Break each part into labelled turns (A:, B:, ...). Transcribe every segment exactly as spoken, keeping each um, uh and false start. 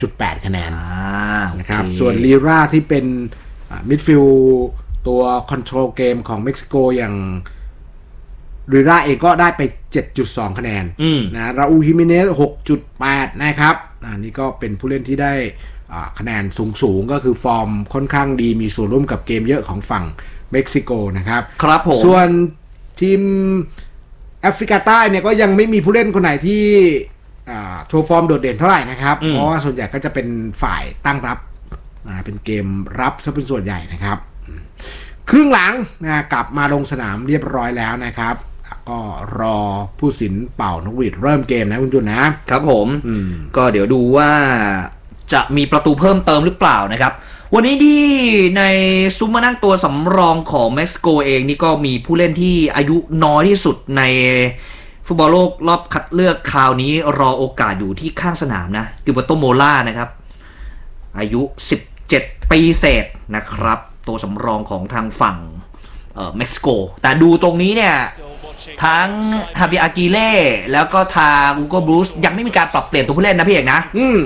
A: จุดแปด คะแนนนะครับส่วนลีราที่เป็นมิดฟิลด์ตัวคอนโทรลเกมของเม็กซิโกอย่างลีราเองก็ได้ไป เจ็ดจุดสอง คะแนนนะราอูลฮิมิเนส หกจุดแปด นะครับอันนี้ก็เป็นผู้เล่นที่ได้คะแนนสูงๆก็คือฟอร์มค่อนข้างดีมีส่วนร่วมกับเกมเยอะของฝั่งเม็กซิโกนะครับ
B: ครับผม
A: ส่วนทีมแอฟริกาใต้เนี่ยก็ยังไม่มีผู้เล่นคนไหนที่โชว์ฟอร์มโดดเด่นเท่าไหร่นะครับเพราะว่าส่วนใหญ่ก็จะเป็นฝ่ายตั้งรับเป็นเกมรับซะเป็นส่วนใหญ่นะครับครึ่งหลังนะกลับมาลงสนามเรียบร้อยแล้วนะครับก็รอผู้สินเป่านกหวีดเริ่มเกมนะคุณจุนนะครับ
B: ผมก็เดี๋ยวดูว่าจะมีประตูเพิ่มเติมหรือเปล่านะครับวันนี้ที่ในซุ้มมานั่งตัวสำรองของเม็กซิโกเองนี่ก็มีผู้เล่นที่อายุน้อยที่สุดในฟุตบอลโลกรอบคัดเลือกคราวนี้รอโอกาสอยู่ที่ข้างสนามนะกิลเบร์โตโมล่านะครับอายุสิบเจ็ดปีเศษนะครับตัวสำรองของทางฝั่งเอ่อเม็กซิโกแต่ดูตรงนี้เนี่ยทั้งฮาบิอากิเล่แล้วก็ทางอูโกบรูซยังไม่มีการปรับเปลี่ยนตัวผู้เล่นนะพี่เอกนะ
A: อืม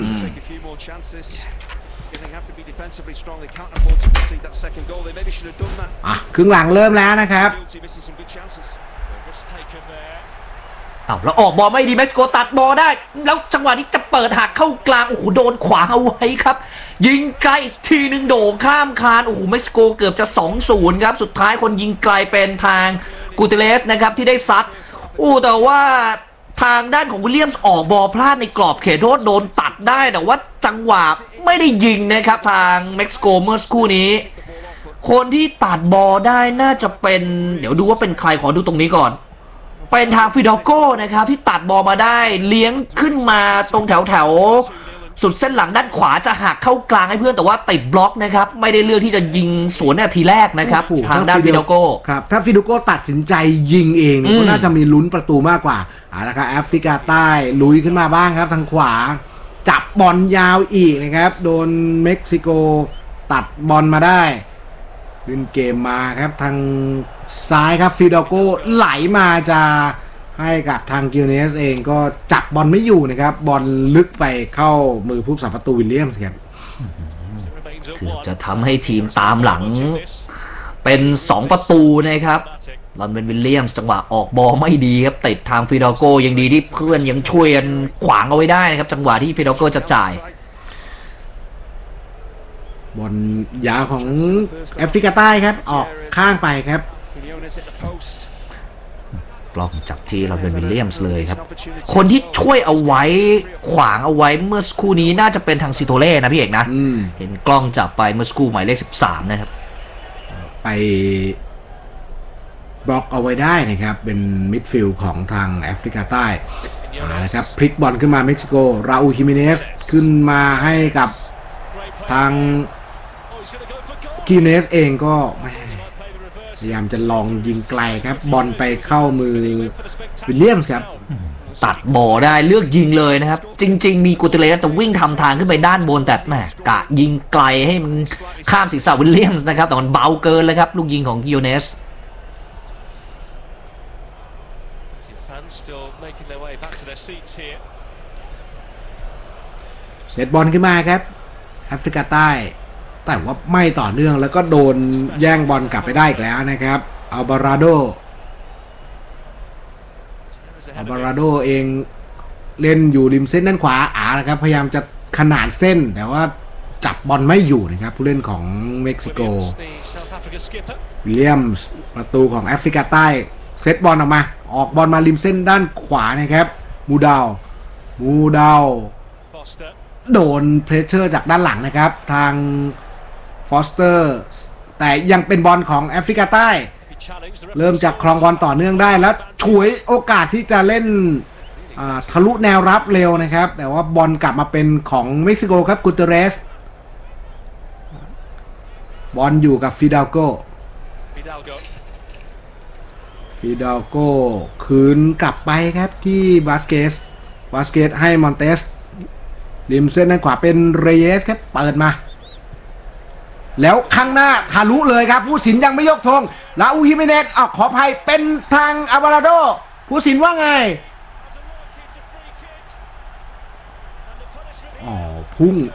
A: อ่ะครึ่งหลังเริ่มแล้วนะครับ
B: อ้าวแล้วออกบอลไม่ดีเม็กซิโกตัดบอลได้แล้วจังหวะนี้จะเปิดหักเข้ากลางโอ้โหโดนขวางเอาไว้ครับยิงไกลอีกทีนึงโด่งข้ามคานโอ้โหเม็กซิโกเกือบจะ สองศูนย์ ครับสุดท้ายคนยิงไกลเป็นทางกูเตเลสนะครับที่ได้ซัดอู้แต่ว่าทางด้านของวิลเลียมส์ออกบอลพลาดในกรอบเขตโทษโดนตัดได้แต่ว่าจังหวะไม่ได้ยิงนะครับทางเม็กซิโกเมื่อสักครู่นี้คนที่ตัดบอลได้น่าจะเป็นเดี๋ยวดูว่าเป็นใครขอดูตรงนี้ก่อนเป็นทางฟิดอลโก้นะครับที่ตัดบอลมาได้เลี้ยงขึ้นมาตรงแถวแถวสุดเส้นหลังด้านขวาจะหักเข้ากลางให้เพื่อนแต่ว่าติดบล็อกนะครับไม่ได้เลือกที่จะยิงสวนนาทีแรกนะครับทางด้านฟิดอลโก้
A: ครับถ้าฟิดอลโก้ตัดสินใจยิงเองก็น่าจะมีลุ้นประตูมากกว่าเอาละครับแอฟริกาใต้ลุยขึ้นมาบ้างครับทางขวาจับบอลยาวอีกนะครับโดนเม็กซิโกตัดบอลมาได้ขึ้นเกมมาครับทางซ้ายครับฟิดอลโก้ไหลมาจะให้กับทางกิลเนสเองก็จับบอลไม่อยู่นะครับบอลลึกไปเข้ามือผู้สับประตูวิลเลียมส์ครับ
B: คือจะทำให้ทีมตามหลังเป็นสองประตูนะครับลอนเบนวิลเลียมส์จังหวะออกบอลไม่ดีครับติดทางฟิดอลโก้ยังดีที่เพื่อนยังช่วยกันขวางเอาไว้ได้นะครับจังหวะที่ฟิดอลโก้จะจ่าย
A: บอลยาวของแอฟริกาใต้ครับออกข้างไปครับ
B: กล้องจับที่เราเป็นวิลเลียมส์เลยครับคนที่ช่วยเอาไว้ขวางเอาไว้เมื่อสักครู่นี้น่าจะเป็นทางซิโตเล่นะพี่เอกนะเห็นกล้องจับไปเมื่อสักครู่หมายเลขสิบสามนะครับ
A: ไปบล็อกเอาไว้ได้นะครับเป็นมิดฟิลด์ของทางแอฟริกาใต้นะครับพลิกบอลขึ้นมาเม็กซิโกราอูลฮิมิเนสขึ้นมาให้กับทางกิลเนสเองก็พยายามจะลองยิงไกลครับบอลไปเข้ามือวิลเลียมส์ครับ
B: ตัดบอลได้เลือกยิงเลยนะครับจริงๆมีกูเตเลสจะวิ่งทำทางขึ้นไปด้านบนแต่แหมกะยิงไกลให้มันข้ามศีรษะวิลเลียมส์นะครับแต่มันเบาเกินเลยครับลูกยิงของกิลเนส
A: เซตบอลขึ้นมาครับแอฟริกาใต้แต่ว่าไม่ต่อเนื่องแล้วก็โดนแย่งบอลกลับไปได้อีกแล้วนะครับอัลบาราโดอัลบาราโดเองเล่นอยู่ริมเส้นด้านขวาอ่านะครับพยายามจะขนานเส้นแต่ว่าจับบอลไม่อยู่นะครับผู้เล่นของเม็กซิโกวิลเลียมส์ประตูของแอฟริกาใต้เซตบอลออกมาออกบอลมาริมเส้นด้านขวานะครับมูดาวมูดาวโดนเพรสเชอร์จากด้านหลังนะครับทางฟอสเตอร์แต่ยังเป็นบอลของแอฟริกาใต้เริ่มจากครองบอลต่อเนื่องได้แล้วฉวยโอกาสที่จะเล่นทะลุแนวรับเร็วนะครับแต่ว่าบอลกลับมาเป็นของเม็กซิโกครับกูเตเรสบอลอยู่กับฟิดาลโกฟิดาลโกคืนกลับไปครับที่บาสเกสบาสเกสให้มอนเตสริมเส้นด้านขวาเป็นเรเยสครับเปิดมาแล้วข้างหน้าทะลุเลยครับผู้สินยังไม่ยกธงลาอูฮิเมเนสอ้าวขออภัยเป็นทางอัลวาราโดผู้สินว่าไงอ๋อพุ่ง